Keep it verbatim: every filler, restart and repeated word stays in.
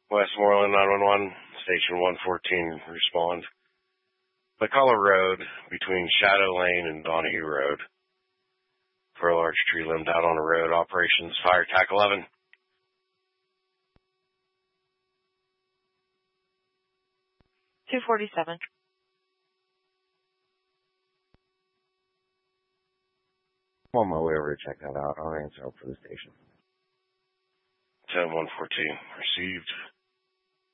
Westmoreland nine one one, Station one fourteen, respond. The Collar Road between Shadow Lane and Donahue Road for a large tree limbed out on the road. Operations Fire Tac eleven. two forty-seven. I'm on my way over to check that out. I'll answer up for the station. ten one fourteen, received.